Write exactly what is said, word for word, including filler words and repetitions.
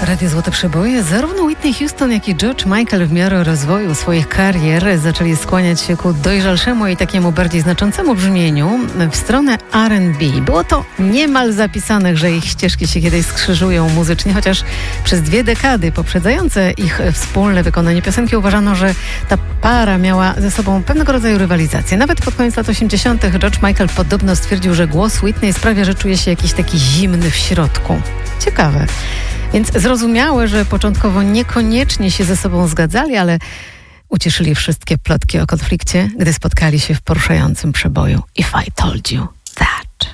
Radio Złote Przeboje. Zarówno Whitney Houston, jak i George Michael w miarę rozwoju swoich karier zaczęli skłaniać się ku dojrzalszemu i takiemu bardziej znaczącemu brzmieniu w stronę R and B. Było to niemal zapisane, że ich ścieżki się kiedyś skrzyżują muzycznie, chociaż przez dwie dekady poprzedzające ich wspólne wykonanie piosenki uważano, że ta para miała ze sobą pewnego rodzaju rywalizację. Nawet pod koniec lat osiemdziesiątych George Michael podobno stwierdził, że głos Whitney sprawia, że czuje się jakiś taki zimny w środku. Ciekawe. Więc zrozumiałe, że początkowo niekoniecznie się ze sobą zgadzali, ale ucieszyli wszystkie plotki o konflikcie, gdy spotkali się w poruszającym przeboju If I Told You.